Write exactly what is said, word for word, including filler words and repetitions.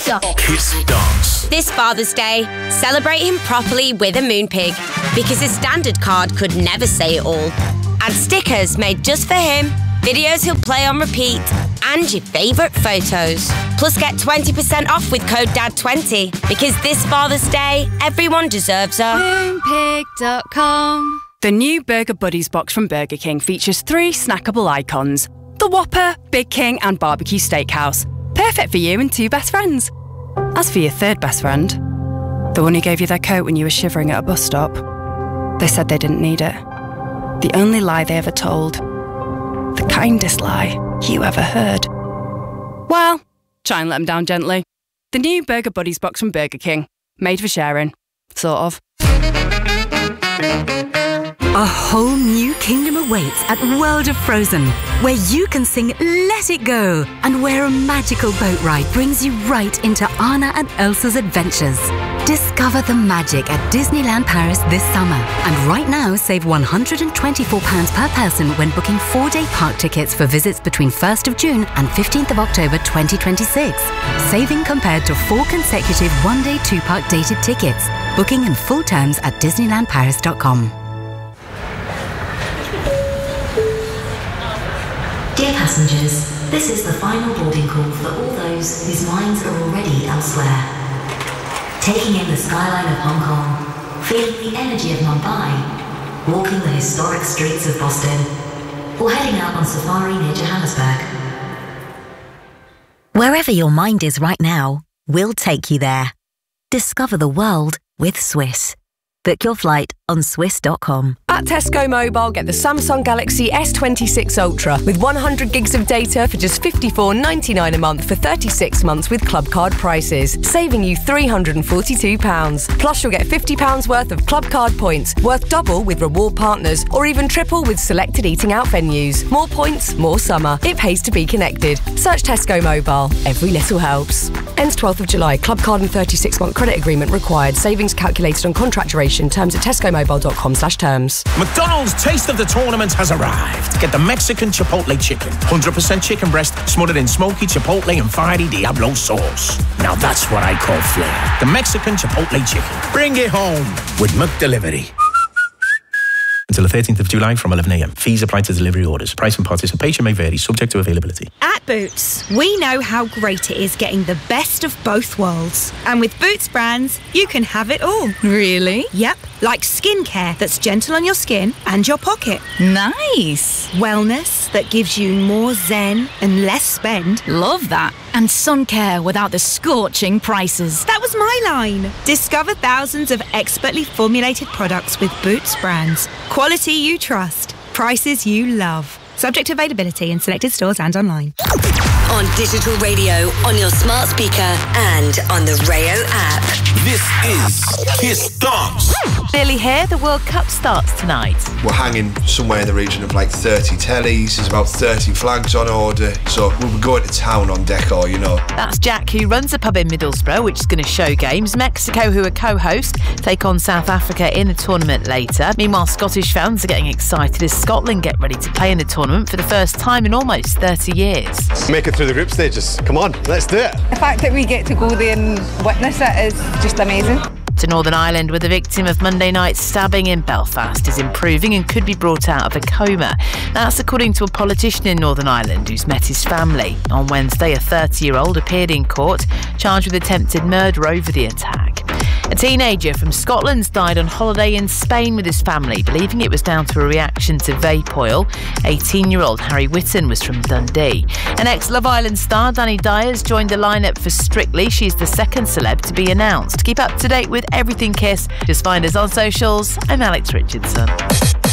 Stop. Kiss Dance. This Father's Day, celebrate him properly with a Moonpig, because his standard card could never say it all. Add stickers made just for him, videos he'll play on repeat, and your favourite photos. Plus get twenty percent off with code D A D twenty, because this Father's Day, everyone deserves a Moonpig dot com. The new Burger Buddies box from Burger King features three snackable icons: the Whopper, Big King and Barbecue Steakhouse. Perfect for you and two best friends. As for your third best friend, the one who gave you their coat when you were shivering at a bus stop, they said they didn't need it. The only lie they ever told. The kindest lie you ever heard. Well, try and let them down gently. The new Burger Buddies box from Burger King. Made for sharing. Sort of. A whole new kingdom awaits at World of Frozen, where you can sing Let It Go, and where a magical boat ride brings you right into Anna and Elsa's adventures. Discover the magic at Disneyland Paris this summer. And right now, save one hundred twenty-four pounds per person when booking four-day park tickets for visits between first of June and fifteenth of October twenty twenty-six. Saving compared to four consecutive one-day two-park dated tickets. Booking and full terms at disneyland paris dot com. Dear passengers, this is the final boarding call for all those whose minds are already elsewhere. Taking in the skyline of Hong Kong, feeling the energy of Mumbai, walking the historic streets of Boston, or heading out on safari near Johannesburg. Wherever your mind is right now, we'll take you there. Discover the world with Swiss. Book your flight on swiss dot com. At Tesco Mobile, get the Samsung Galaxy S twenty-six Ultra with one hundred gigs of data for just fifty-four ninety-nine a month for thirty-six months with Club Card prices, saving you three hundred forty-two pounds. Plus, you'll get fifty pounds worth of Club Card points, worth double with reward partners, or even triple with selected eating out venues. More points, more summer. It pays to be connected. Search Tesco Mobile. Every little helps. Ends twelfth of July. Club Card and thirty-six month credit agreement required. Savings calculated on contract duration. Terms at tesco mobile dot com slash terms. McDonald's Taste of the Tournament has arrived. Get the Mexican Chipotle Chicken. one hundred percent chicken breast smothered in smoky Chipotle and fiery Diablo sauce. Now that's what I call flair. The Mexican Chipotle Chicken. Bring it home with McDelivery. Until the thirteenth of July from eleven a m. Fees apply to delivery orders. Price and participation may vary, subject to availability. At Boots, we know how great it is getting the best of both worlds. And with Boots brands, you can have it all. Really? Yep, like skincare that's gentle on your skin and your pocket. Nice. Wellness that gives you more zen and less spend. Love that. And sun care without the scorching prices. That was my line. Discover thousands of expertly formulated products with Boots brands. Quality you trust. Prices you love. Subject to availability in selected stores and online. On digital radio, on your smart speaker, and on the Rayo app. This is Kiss Dance. Nearly here, the World Cup starts tonight. We're hanging somewhere in the region of like thirty tellies. There's about thirty flags on order. So we'll be going to town on decor, you know. That's Jack, who runs a pub in Middlesbrough, which is going to show games. Mexico, who are co-host, take on South Africa in the tournament later. Meanwhile, Scottish fans are getting excited as Scotland get ready to play in the tournament for the first time in almost thirty years. Make it through the group stages. Come on, let's do it. The fact that we get to go there and witness it is just amazing. To Northern Ireland, where the victim of Monday night's stabbing in Belfast is improving and could be brought out of a coma. That's according to a politician in Northern Ireland who's met his family. On Wednesday, a thirty-year-old appeared in court, charged with attempted murder over the attack. A teenager from Scotland's died on holiday in Spain with his family, believing it was down to a reaction to vape oil. eighteen-year-old Harry Whitton was from Dundee. An ex-Love Island star, Danny Dyer's joined the lineup for Strictly. She's the second celeb to be announced. Keep up to date with everything Kiss. Just find us on socials. I'm Alex Richardson.